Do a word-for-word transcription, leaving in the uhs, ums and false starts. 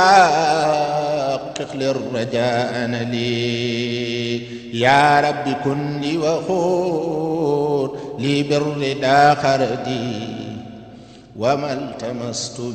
حقق للرجاء أنا لي يا رب كن لي وخور لي بالرضا خردي وما التمست